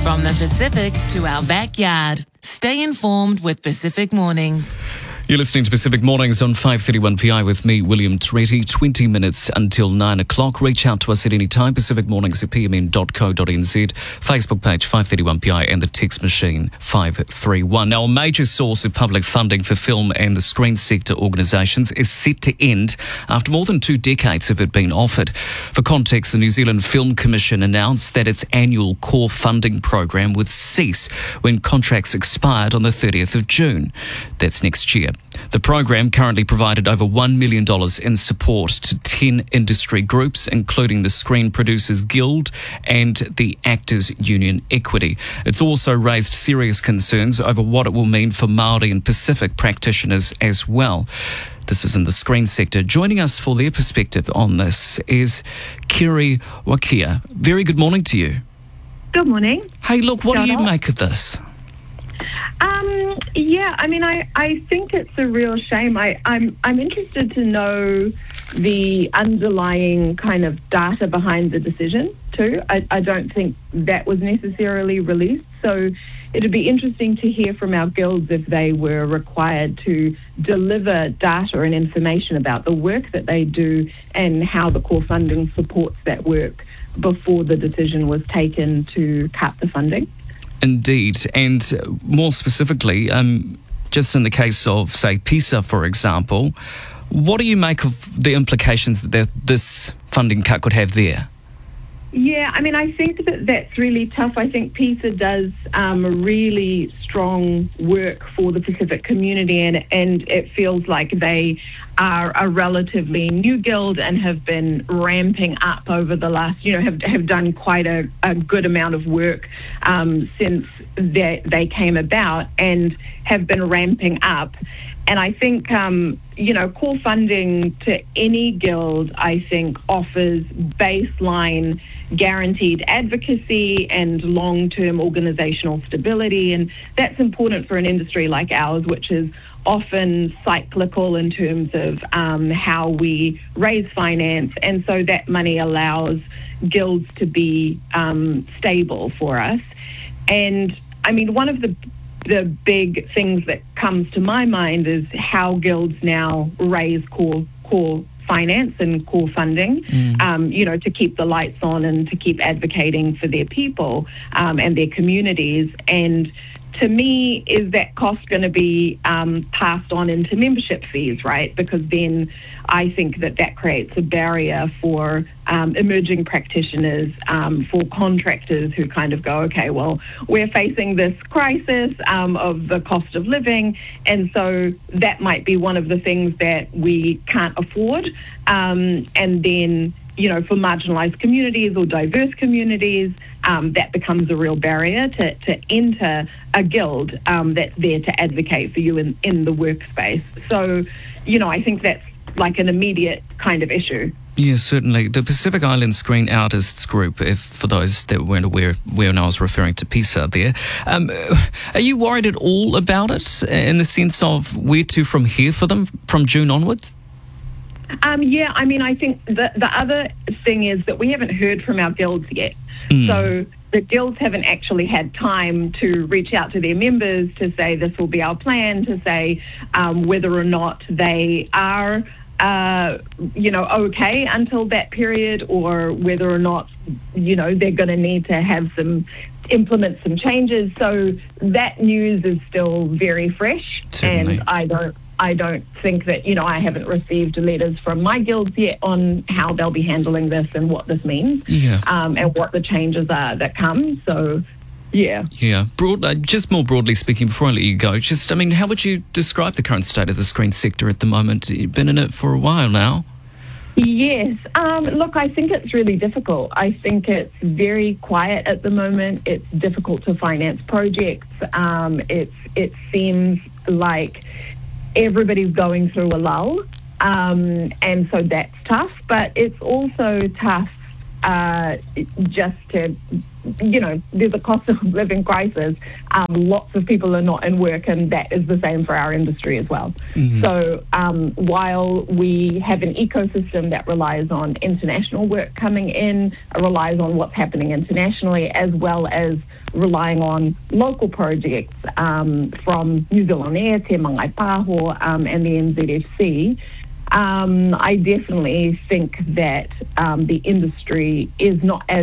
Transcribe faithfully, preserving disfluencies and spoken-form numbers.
From the Pacific to our backyard. Stay informed with Pacific Mornings. You're listening to Pacific Mornings on five thirty-one P I with me, William Toretti. twenty minutes until nine o'clock. Reach out to us at any time. Pacific Mornings at p m n dot co dot n z. Facebook page five thirty-one P I and the text machine five three one. Now, a major source of public funding for film and the screen sector organisations is set to end after more than two decades of it being offered. For context, the New Zealand Film Commission announced that its annual core funding program would cease when contracts expired on the thirtieth of June. That's next year. The program currently provided over one million dollars in support to ten industry groups, including the Screen Producers Guild and the Actors Union Equity. It's also raised serious concerns over what it will mean for Māori and Pacific practitioners as well. This is in the screen sector. Joining us for their perspective on this is Kiri Wakia. Very good morning to you. Good morning. Hey, look, what Shut do you up. make of this? Um, yeah, I mean, I, I think it's a real shame. I, I'm I'm interested to know the underlying kind of data behind the decision too. I, I don't think that was necessarily released, so it'd be interesting to hear from our guilds if they were required to deliver data and information about the work that they do and how the core funding supports that work before the decision was taken to cut the funding. Indeed, and more specifically, um, just in the case of, say, PISA, for example, what do you make of the implications that this funding cut could have there? Yeah, I mean, I think that that's really tough. I think PISA does um, really strong work for the Pacific community, and, and it feels like they are a relatively new guild and have been ramping up over the last, you know, have have done quite a, a good amount of work um, since they, they came about and have been ramping up. And I think, um, you know, core funding to any guild, I think, offers baseline guaranteed advocacy and long-term organisational stability. And that's important for an industry like ours, which is often cyclical in terms of um, how we raise finance. And so that money allows guilds to be um, stable for us. And, I mean, one of the The big things that comes to my mind is how guilds now raise core core finance and core funding, mm. um, you know, to keep the lights on and to keep advocating for their people um, and their communities. And to me, is that cost going to be um, passed on into membership fees, right? Because then I think that that creates a barrier for um, emerging practitioners, um, for contractors who kind of go, okay, well, we're facing this crisis um, of the cost of living, and so that might be one of the things that we can't afford. Um, and then, you know, for marginalised communities or diverse communities, um, that becomes a real barrier to, to enter a guild um, that's there to advocate for you in, in the workspace. So, you know, I think that's like an immediate kind of issue. Yeah, certainly. The Pacific Island Screen Artists Group, if for those that weren't aware when I was referring to PISA there, um, are you worried at all about it in the sense of where to from here for them from June onwards? Um, yeah, I mean, I think the, the other thing is that we haven't heard from our guilds yet. Mm. So the guilds haven't actually had time to reach out to their members to say this will be our plan, to say um, whether or not they are, uh, you know, okay until that period, or whether or not, you know, they're going to need to have some implement some changes. So that news is still very fresh. Certainly. And I don't I don't think that, you know, I haven't received letters from my guilds yet on how they'll be handling this and what this means, yeah. um, and what the changes are that come. So, yeah. Yeah. Broad, uh, just more broadly speaking, before I let you go, just, I mean, how would you describe the current state of the screen sector at the moment? You've been in it for a while now. Yes. Um, look, I think it's really difficult. I think it's very quiet at the moment. It's difficult to finance projects. Um, it's, it seems like everybody's going through a lull, um, and so that's tough. But it's also tough uh, just to you know, there's a cost of living crisis. Um, lots of people are not in work, and that is the same for our industry as well. Mm-hmm. So um, while we have an ecosystem that relies on international work coming in, relies on what's happening internationally, as well as relying on local projects um, from New Zealand Air, Te Mangai Pāho, um, and the N Z F C, Um, I definitely think that um, the industry is not as